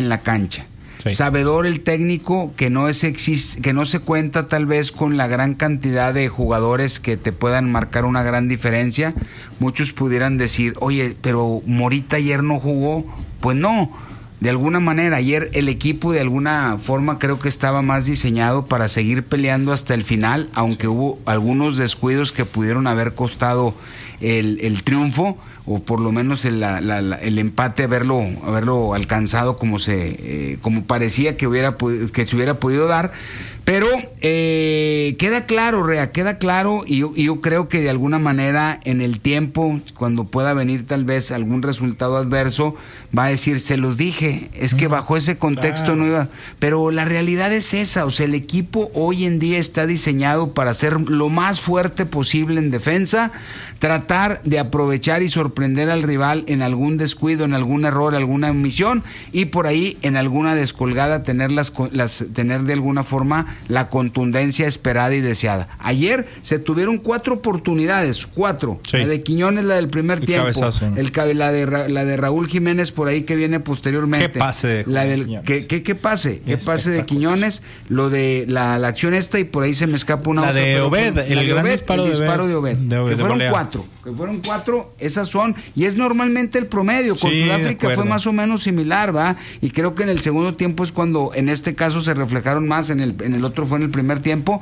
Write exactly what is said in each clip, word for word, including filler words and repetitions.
en la cancha. Sí. Sabedor el técnico que no es existe, que no se cuenta tal vez con la gran cantidad de jugadores que te puedan marcar una gran diferencia. Muchos pudieran decir, oye, pero Morita ayer no jugó. Pues no, de alguna manera ayer el equipo de alguna forma creo que estaba más diseñado para seguir peleando hasta el final, aunque hubo algunos descuidos que pudieron haber costado el, el triunfo, o por lo menos el, la, la, el empate, haberlo, haberlo alcanzado como se eh, como parecía que hubiera que se hubiera podido dar. Pero eh, queda claro, Rea, queda claro, y yo, y yo creo que de alguna manera en el tiempo, cuando pueda venir tal vez algún resultado adverso, va a decir, se los dije, es que bajo ese contexto claro. no iba. Pero la realidad es esa, o sea, el equipo hoy en día está diseñado para ser lo más fuerte posible en defensa, tratar de aprovechar y sorprender al rival en algún descuido, en algún error, alguna omisión, y por ahí en alguna descolgada tener, las, las, tener de alguna forma la contundencia esperada y deseada. Ayer se tuvieron cuatro oportunidades, cuatro. Sí. La de Quiñones, la del primer el tiempo, cabezazo, ¿no? el, la, de, la de Raúl Jiménez por ahí que viene posteriormente. ¿Qué pase de la del, ¿qué, qué, qué pase? ¿Qué pase de Quiñones? Lo de la, la acción esta, y por ahí se me escapa una la otra. De Obed, fue, el, la de gran Obed, disparo el disparo de Obed. De Obed que de fueron volea. cuatro. Que fueron cuatro, esas son, y es normalmente el promedio. Con sí, Sudáfrica fue más o menos similar, ¿va? Y creo que en el segundo tiempo es cuando en este caso se reflejaron más, en el, en el otro fue en el primer tiempo,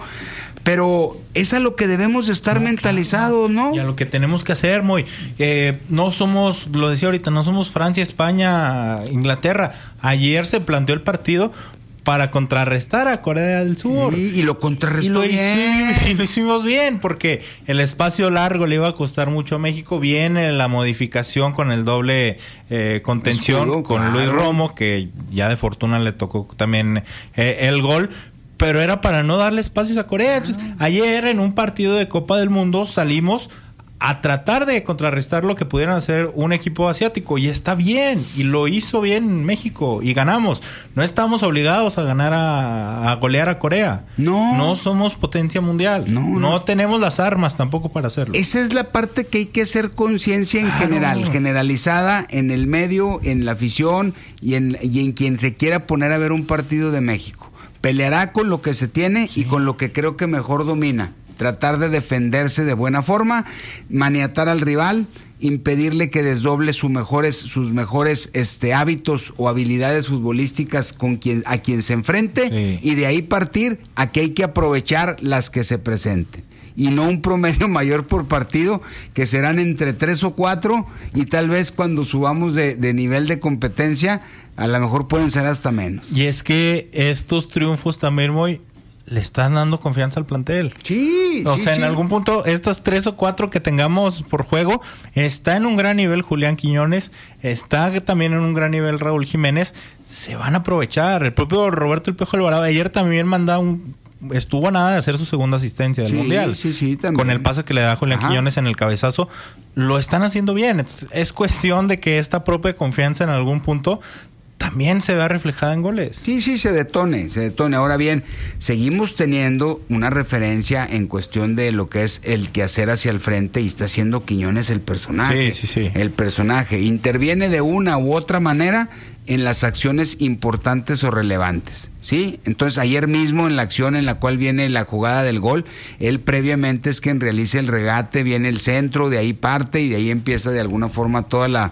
pero es a lo que debemos de estar no, mentalizados, claro. ¿no? Y a lo que tenemos que hacer, muy eh, no somos, lo decía ahorita, no somos Francia, España, Inglaterra. Ayer se planteó el partido para contrarrestar a Corea del Sur. Sí, y lo contrarrestó y lo bien. Hicimos, y lo hicimos bien, porque el espacio largo le iba a costar mucho a México. Viene la modificación con el doble eh, contención, Escudo, con claro. Luis Romo, que ya de fortuna le tocó también eh, el gol. Pero era para no darle espacios a Corea. Entonces, ayer en un partido de Copa del Mundo salimos a tratar de contrarrestar lo que pudieran hacer un equipo asiático, y está bien, y lo hizo bien México, y ganamos. No estamos obligados a ganar a, a golear a Corea. No. No somos potencia mundial. No, no. no tenemos las armas tampoco para hacerlo. Esa es la parte que hay que hacer conciencia en claro. general, generalizada en el medio, en la afición y en, y en quien se quiera poner a ver un partido de México. Peleará con lo que se tiene sí. y con lo que creo que mejor domina. Tratar de defenderse de buena forma, maniatar al rival, impedirle que desdoble sus mejores, sus mejores este, hábitos o habilidades futbolísticas con quien, a quien se enfrente, sí. y de ahí partir a que hay que aprovechar las que se presenten. Y no un promedio mayor por partido, que serán entre tres o cuatro, y tal vez cuando subamos de, de nivel de competencia, a lo mejor pueden ser hasta menos. Y es que estos triunfos también, muy le están dando confianza al plantel. Sí, o sí, sea, sí. en algún punto, estas tres o cuatro que tengamos por juego, está en un gran nivel Julián Quiñones, está también en un gran nivel Raúl Jiménez, se van a aprovechar. El propio Roberto El Piojo Alvarado ayer también mandaba un... estuvo a nada de hacer su segunda asistencia del sí, Mundial. Sí, sí, también. Con el pase que le da Julián Ajá. Quiñones en el cabezazo, lo están haciendo bien. Entonces, es cuestión de que esta propia confianza en algún punto también se vea reflejada en goles. Sí, sí, se detone, se detone. Ahora bien, seguimos teniendo una referencia en cuestión de lo que es el quehacer hacia el frente, y está siendo Quiñones el personaje. Sí, sí, sí. El personaje. Interviene de una u otra manera en las acciones importantes o relevantes, ¿sí? Entonces, ayer mismo en la acción en la cual viene la jugada del gol, él previamente es quien realiza el regate, viene el centro, de ahí parte y de ahí empieza de alguna forma toda la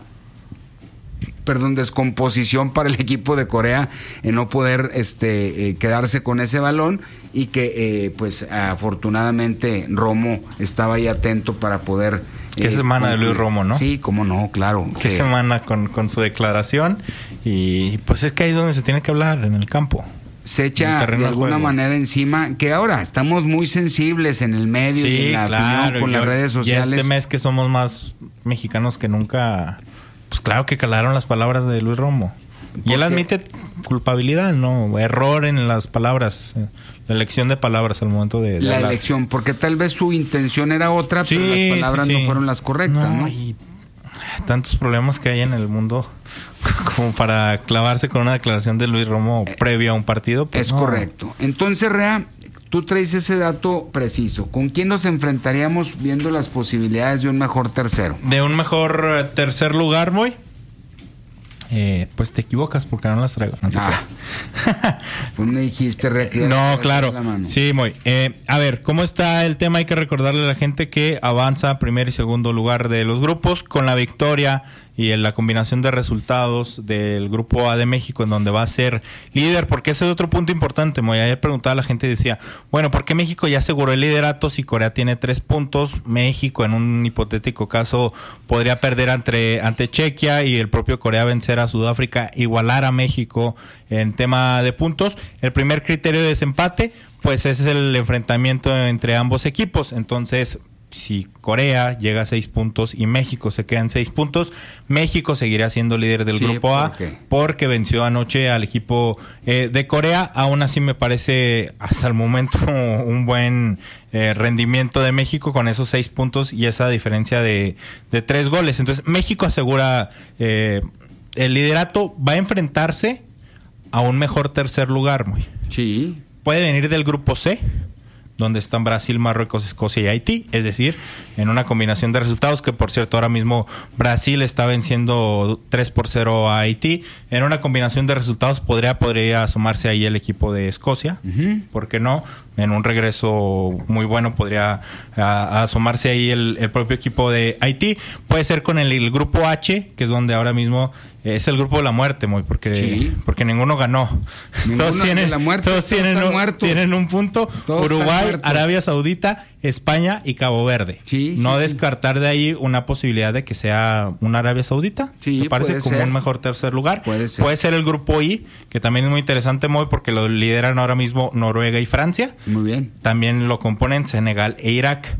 perdón, descomposición para el equipo de Corea en no poder este eh, quedarse con ese balón, y que eh, pues afortunadamente Romo estaba ahí atento para poder... Qué eh, semana concluir. De Luis Romo, ¿no? Sí, cómo no, claro. Qué sí. semana con, con su declaración, y pues es que ahí es donde se tiene que hablar, en el campo. Se echa de alguna manera encima, que ahora estamos muy sensibles en el medio, sí, y en la claro, opinión con yo, las redes sociales. Y este mes que somos más mexicanos que nunca, pues claro que calaron las palabras de Luis Romo. Y él admite culpabilidad, ¿no? Error en las palabras, la elección de palabras al momento de, de la hablar. elección, porque tal vez su intención era otra, sí, pero las palabras sí, sí. no fueron las correctas, ¿no? ¿no? Y tantos problemas que hay en el mundo como para clavarse con una declaración de Luis Romo eh, previo a un partido. Pues es no. correcto. Entonces, Rea, tú traes ese dato preciso. ¿Con quién nos enfrentaríamos viendo las posibilidades de un mejor tercero? De un mejor tercer lugar, muy. Eh, pues te equivocas porque no las traigo. No, ah. Pues me dijiste no, claro. Sí, muy. Eh, a ver, ¿cómo está el tema? Hay que recordarle a la gente que avanza primer y segundo lugar de los grupos con la victoria y en la combinación de resultados del grupo A de México, en donde va a ser líder, porque ese es otro punto importante. Muy ayer preguntaba a la gente y decía, bueno, ¿por qué México ya aseguró el liderato si Corea tiene tres puntos? México, en un hipotético caso, podría perder ante, ante Chequia y el propio Corea vencer a Sudáfrica, igualar a México en tema de puntos. El primer criterio de desempate, pues ese es el enfrentamiento entre ambos equipos. Entonces, si Corea llega a seis puntos y México se queda en seis puntos, México seguirá siendo líder del sí, grupo A ¿por porque venció anoche al equipo eh, de Corea. Aún así me parece hasta el momento un buen eh, rendimiento de México con esos seis puntos y esa diferencia de, de tres goles. Entonces México asegura eh, el liderato, va a enfrentarse a un mejor tercer lugar. Muy. Sí. Puede venir del grupo C, donde están Brasil, Marruecos, Escocia y Haití, es decir, en una combinación de resultados que, por cierto, ahora mismo Brasil está venciendo tres por cero a Haití. En una combinación de resultados podría, podría asomarse ahí el equipo de Escocia, uh-huh. ¿por qué no? En un regreso muy bueno podría a, a asomarse ahí el, el propio equipo de Haití. Puede ser con el, el grupo H, que es donde ahora mismo es el grupo de la muerte, muy porque sí. porque ninguno ganó. Ninguno todos tienen, la muerte, todos, todos tienen, un, tienen un punto. Todos Uruguay, Arabia Saudita, España y Cabo Verde. Sí, no sí, descartar sí. de ahí una posibilidad de que sea una Arabia Saudita. Sí, me parece como ser. un mejor tercer lugar. Puede ser. Puede ser el grupo I, que también es muy interesante, muy porque lo lideran ahora mismo Noruega y Francia. Muy bien. También lo componen Senegal e Irak.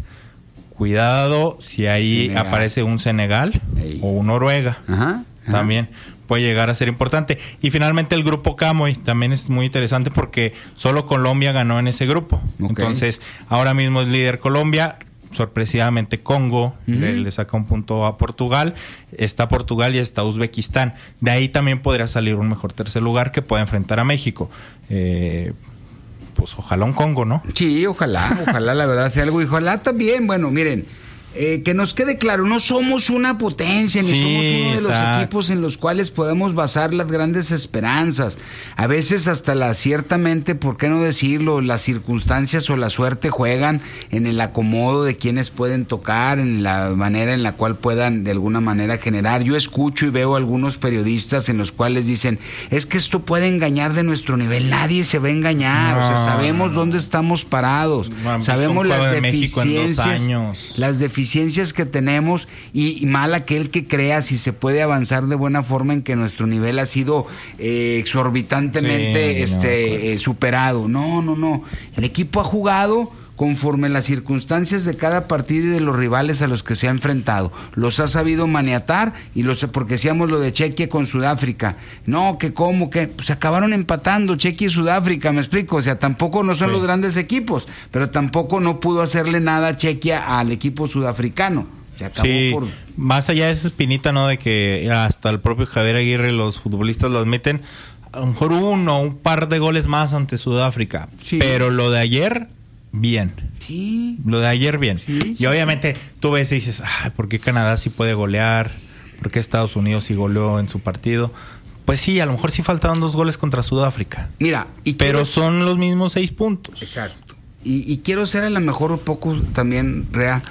Cuidado si ahí Senegal. aparece un Senegal Ey. o un Noruega. Ajá. Ajá. También puede llegar a ser importante. Y finalmente el grupo Camoy también es muy interesante porque solo Colombia ganó en ese grupo. Okay. Entonces, ahora mismo es líder Colombia. Sorpresivamente Congo uh-huh. le, le saca un punto a Portugal. Está Portugal y está Uzbekistán. De ahí también podría salir un mejor tercer lugar que pueda enfrentar a México. Eh... Pues ojalá un Congo, ¿no? Sí, ojalá, ojalá la verdad sea algo. Y ojalá también, bueno, miren, eh, que nos quede claro, no somos una potencia, ni sí, somos uno de los exacto. equipos en los cuales podemos basar las grandes esperanzas. A veces hasta la, ciertamente, ¿por qué no decirlo? Las circunstancias o la suerte juegan en el acomodo de quienes pueden tocar, en la manera en la cual puedan de alguna manera generar. Yo escucho y veo algunos periodistas en los cuales dicen, es que esto puede engañar de nuestro nivel. Nadie se va a engañar, no, o sea, sabemos no. dónde estamos parados, no, sabemos las de deficiencias, las deficiencias que tenemos y, y mal aquel que crea si se puede avanzar de buena forma en que nuestro nivel ha sido eh, exorbitantemente sí, este no, pues. eh, superado. No, no, no. El equipo ha jugado conforme las circunstancias de cada partido y de los rivales a los que se ha enfrentado. Los ha sabido maniatar y los porque decíamos lo de Chequia con Sudáfrica. No, que cómo, que pues acabaron empatando Chequia y Sudáfrica, me explico. O sea, tampoco no son sí. los grandes equipos, pero tampoco no pudo hacerle nada a Chequia al equipo sudafricano. Se acabó sí, por... más allá de esa espinita, ¿no? De que hasta el propio Javier Aguirre, los futbolistas lo admiten, a lo mejor uno, un par de goles más ante Sudáfrica. Sí. Pero lo de ayer... bien. Sí. Lo de ayer bien. Sí, sí, y obviamente sí. tú ves y dices, ay, ¿por qué Canadá sí puede golear? ¿Por qué Estados Unidos sí goleó en su partido? Pues sí, a lo mejor sí faltaban dos goles contra Sudáfrica. Mira, y pero quiero... son los mismos seis puntos. Exacto. Y, y quiero ser a lo mejor un poco también, Rea,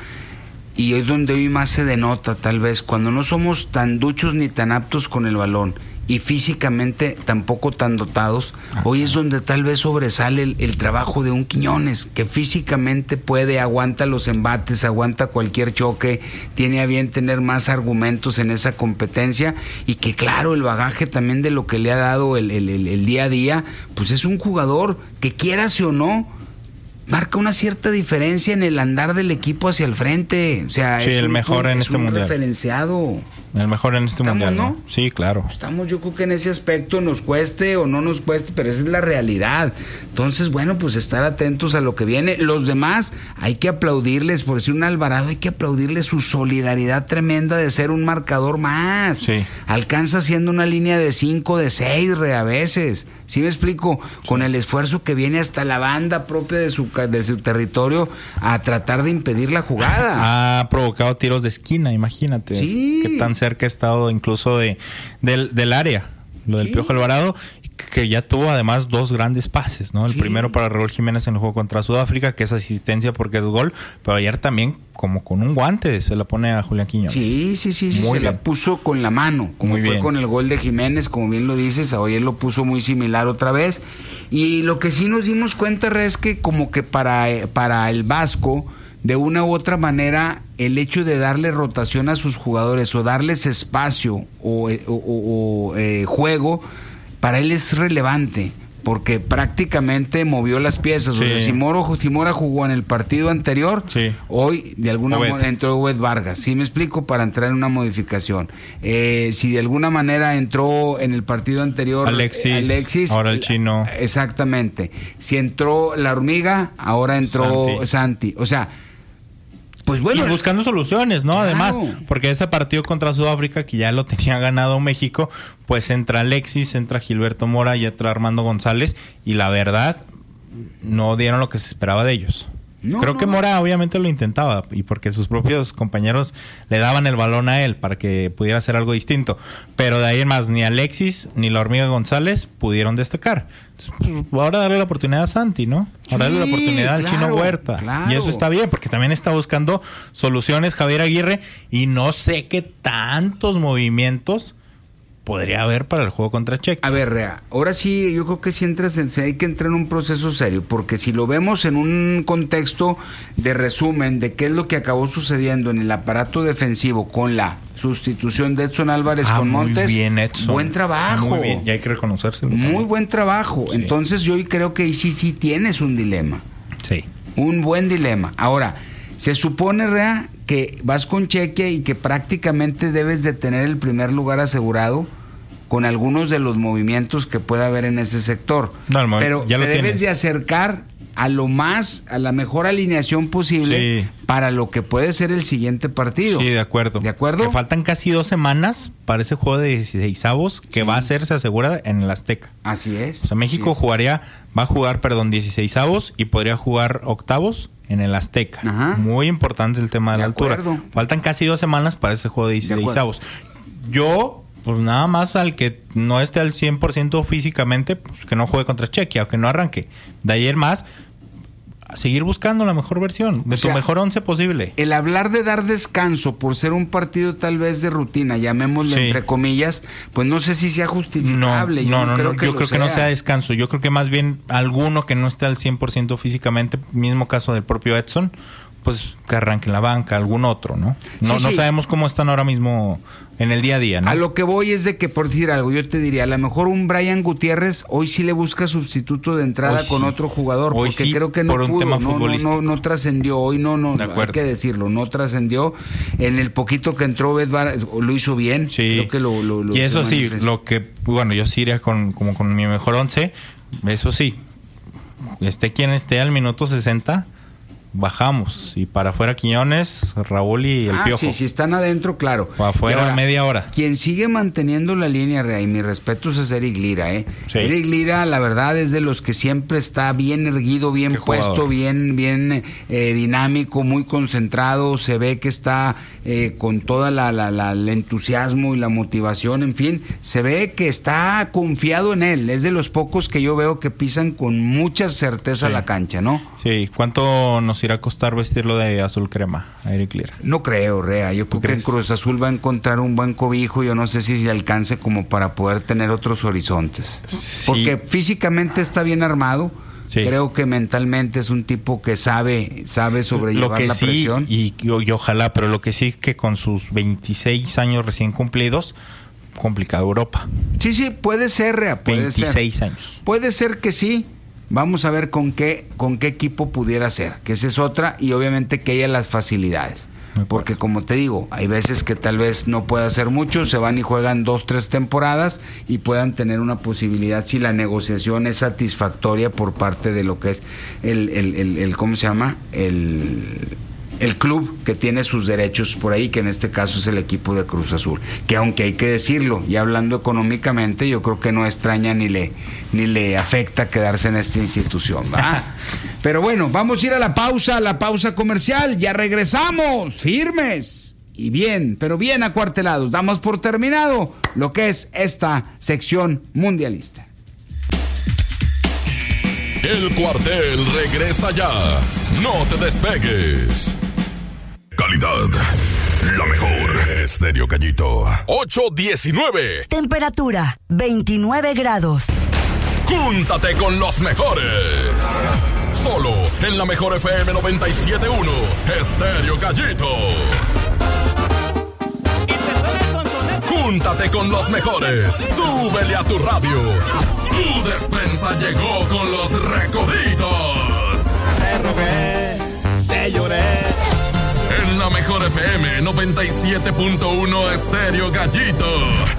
y es donde hoy más se denota tal vez, cuando no somos tan duchos ni tan aptos con el balón y físicamente tampoco tan dotados, ajá. hoy es donde tal vez sobresale el, el trabajo de un Quiñones, que físicamente puede, aguanta los embates, aguanta cualquier choque, tiene a bien tener más argumentos en esa competencia, y que claro, el bagaje también de lo que le ha dado el, el, el, el día a día, pues es un jugador que quieras o no, marca una cierta diferencia en el andar del equipo hacia el frente. O sea, sí, es el un, mejor en es este un mundial. referenciado. El mejor en este Estamos, mundial, ¿no? ¿no? Sí, claro. Estamos, yo creo que en ese aspecto nos cueste o no nos cueste, pero esa es la realidad. Entonces, bueno, pues estar atentos a lo que viene. Los demás, hay que aplaudirles, por decir un Alvarado, hay que aplaudirles su solidaridad tremenda de ser un marcador más. Sí. Alcanza siendo una línea de cinco, de seis, re a veces. ¿Sí me explico? Sí. Con el esfuerzo que viene hasta la banda propia de su, de su territorio a tratar de impedir la jugada. Ha provocado tiros de esquina, imagínate. Sí. Qué tan cerca ha estado incluso de del, del área, lo del sí. Piojo Alvarado, que ya tuvo además dos grandes pases, ¿no? El sí. primero para Raúl Jiménez en el juego contra Sudáfrica, que es asistencia porque es gol, pero ayer también como con un guante se la pone a Julián Quiñones. Sí, sí, sí, sí se bien. La puso con la mano, como muy fue bien. Con el gol de Jiménez, como bien lo dices, ayer lo puso muy similar otra vez. Y lo que sí nos dimos cuenta es que como que para, para el Vasco, de una u otra manera, el hecho de darle rotación a sus jugadores o darles espacio o, o, o, o eh, juego, para él es relevante, porque prácticamente movió las piezas. Sí. O sea, si, Moro, si Mora jugó en el partido anterior, sí. hoy de alguna manera entró Obed Vargas. ¿Sí me explico? Para entrar en una modificación. Eh, si de alguna manera entró en el partido anterior Alexis, Alexis ahora el chino. Exactamente. Si entró la hormiga, ahora entró Santi. Santi. O sea, pues bueno, y buscando soluciones, ¿no? Claro. Además, porque ese partido contra Sudáfrica, que ya lo tenía ganado México, pues entra Alexis, entra Gilberto Mora y entra Armando González, y la verdad, no dieron lo que se esperaba de ellos. No, Creo no. que Mora obviamente lo intentaba, y porque sus propios compañeros le daban el balón a él para que pudiera hacer algo distinto. Pero de ahí en más, ni Alexis ni la hormiga González pudieron destacar. Entonces, pues, ahora darle la oportunidad a Santi, ¿no? Ahora sí, darle la oportunidad al claro, Chino Huerta. Claro. Y eso está bien, porque también está buscando soluciones Javier Aguirre, y no sé qué tantos movimientos podría haber para el juego contra Chequia. A ver, Rea, ahora sí, yo creo que si entras en, hay que entrar en un proceso serio, porque si lo vemos en un contexto de resumen de qué es lo que acabó sucediendo en el aparato defensivo con la sustitución de Edson Álvarez ah, con Montes, muy bien, Edson. Buen trabajo. Muy bien, y hay que reconocérselo. Muy también. Buen trabajo. Sí. Entonces yo creo que ahí sí, sí tienes un dilema. Sí. Un buen dilema. Ahora, se supone, Rea, que vas con Chequia y que prácticamente debes de tener el primer lugar asegurado con algunos de los movimientos que pueda haber en ese sector. No, movi- Pero ya te debes tienes. de acercar a lo más, a la mejor alineación posible sí. para lo que puede ser el siguiente partido. Sí, de acuerdo. ¿De acuerdo? Que faltan casi dos semanas para ese juego de dieciseisavos que sí. va a ser, se asegura, en el Azteca. Así es. O sea, México jugaría, va a jugar, perdón, dieciseisavos y podría jugar octavos en el Azteca. Ajá. Muy importante el tema de, de la altura. Acuerdo. Faltan casi dos semanas para ese juego de dieciseisavos. Yo... Pues nada más al que no esté al cien por ciento físicamente, pues que no juegue contra Chequia o que no arranque. De ayer más, a seguir buscando la mejor versión, de o tu sea, mejor once posible. El hablar de dar descanso por ser un partido tal vez de rutina, llamémosle sí. entre comillas, pues no sé si sea justificable. No, yo no, no, creo, no, que, yo creo que no sea descanso. Yo creo que más bien alguno que no esté al cien por ciento físicamente, mismo caso del propio Edson, pues que arranque en la banca, algún otro, ¿no? No, sí, no sí. sabemos cómo están ahora mismo en el día a día, ¿no? A lo que voy es de que, por decir algo, yo te diría, a lo mejor un Brian Gutiérrez hoy sí le busca sustituto de entrada hoy con sí. otro jugador, hoy porque sí, creo que no por un pudo, tema no, futbolístico. no, no, no trascendió, hoy no, no, hay que decirlo, no trascendió. En el poquito que entró Bedvar, lo hizo bien, sí. creo que lo, lo, lo y eso sí, lo que, bueno, yo sí iría con, como con mi mejor once, eso sí, esté quien esté al minuto sesenta, bajamos y para afuera Quiñones, Raúl y el ah, Piojo. Sí, si están adentro, claro. Para afuera ahora, media hora. Quien sigue manteniendo la línea, y mi respeto es Eric Lira, ¿eh? Sí. Eric Lira, la verdad, es de los que siempre está bien erguido, bien Qué puesto, jugador. bien bien eh, dinámico, muy concentrado. Se ve que está eh, con toda la, la, la el entusiasmo y la motivación, en fin, se ve que está confiado en él. Es de los pocos que yo veo que pisan con mucha certeza sí. la cancha, ¿no? Sí. ¿Cuánto nos irá a costar vestirlo de azul crema a Eric Lira? No creo, Rea. Yo creo que en Cruz Azul va a encontrar un buen cobijo. Yo no sé si se alcance como para poder tener otros horizontes. Sí. Porque físicamente está bien armado. Sí. Creo que mentalmente es un tipo que sabe sabe sobrellevar lo que la sí, presión. Y, y, y ojalá, pero lo que sí es que con sus veintiséis años recién cumplidos, complicado Europa. Sí, sí, puede ser, Rea. Puede veintiséis ser. años. Puede ser que sí. Vamos a ver con qué con qué equipo pudiera ser, que esa es otra, y obviamente que haya las facilidades. Porque como te digo, hay veces que tal vez no pueda hacer mucho, se van y juegan dos, tres temporadas y puedan tener una posibilidad si la negociación es satisfactoria por parte de lo que es el, el, el, el ¿cómo se llama? El... el club que tiene sus derechos por ahí, que en este caso es el equipo de Cruz Azul, que aunque hay que decirlo, y hablando económicamente, yo creo que no extraña ni le ni le afecta quedarse en esta institución, ¿verdad? Pero bueno, vamos a ir a la pausa, a la pausa comercial, ya regresamos, firmes y bien, pero bien acuartelados. Damos por terminado lo que es esta sección mundialista. El cuartel regresa ya. No te despegues. Calidad, la mejor. Estéreo Gallito. ocho diecinueve. Temperatura, veintinueve grados. Júntate con los mejores. Solo en la mejor F M noventa y siete punto uno. Estéreo Gallito. Júntate con los mejores. Súbele a tu radio. Tu despensa llegó con los recoditos. Te rogué, te lloré. En la mejor F M noventa y siete punto uno Estéreo Gallito.